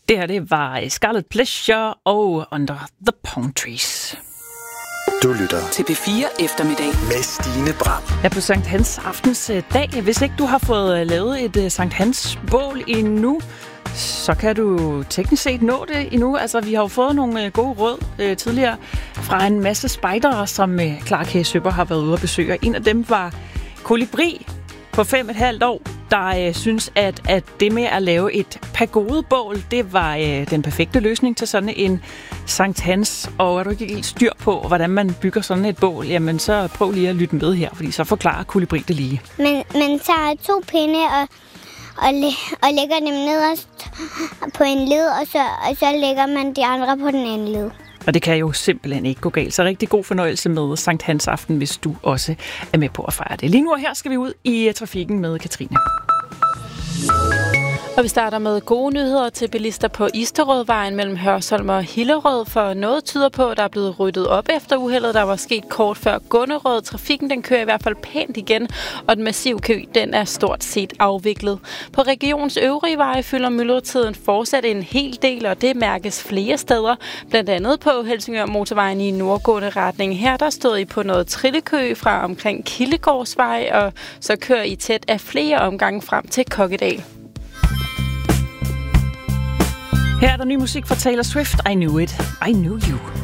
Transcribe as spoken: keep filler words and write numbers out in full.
Det her, det var Scarlet Pleasure og Under the Palm Trees. Du lytter til P fire Eftermiddag med Stine Bram. Ja, på Sankt Hans aftens dag. Hvis ikke du har fået lavet et Sankt Hans bål endnu, så kan du teknisk set nå det endnu. Altså, vi har jo fået nogle gode råd øh, tidligere fra en masse spejdere, som øh, Clark H. Søber har været ude at besøge. En af dem var Kolibri på fem og et halvt år, der øh, synes, at, at det med at lave et pagodebål, det var øh, den perfekte løsning til sådan en Sankt Hans. Og er du ikke helt styr på, hvordan man bygger sådan et bål, jamen så prøv lige at lytte med her, fordi så forklarer Kolibri det lige. Men man tager to pinde og, og, læ- og lægger dem nederst på en led, og så, og så lægger man de andre på den anden led. Og det kan jo simpelthen ikke gå galt. Så rigtig god fornøjelse med Sankt Hans aften, hvis du også er med på at fejre det. Lige nu og her skal vi ud i trafikken med Katrine. Og vi starter med gode nyheder til bilister på Isterødvejen mellem Hørsholm og Hillerød, for noget tyder på, at der er blevet ryddet op efter uheldet, der var sket kort før Gunnerød. Trafikken den kører i hvert fald pænt igen, og den massive kø den er stort set afviklet. På regionens øvrige veje fylder myldretiden fortsat en hel del, og det mærkes flere steder, blandt andet på Helsingør Motorvejen i nordgående retning. Her der stod I på noget trillekø fra omkring Kildegårdsvej, og så kører I tæt af flere omgange frem til Kokkedal. Her er der ny musik fra Taylor Swift. I Knew It. I Knew You.